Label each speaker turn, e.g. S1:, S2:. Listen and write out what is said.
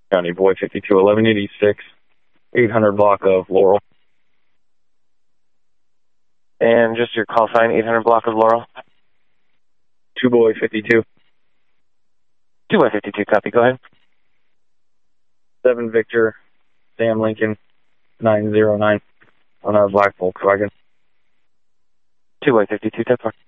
S1: County Boy 52, 1186, 800 block of Laurel.
S2: And just your call sign, 800 block of Laurel.
S1: 2 Boy 52.
S2: 2 Boy 52, copy, go ahead.
S1: 7 Victor, Sam Lincoln, 909 on a black Volkswagen.
S2: 2 Boy 52, 10-4.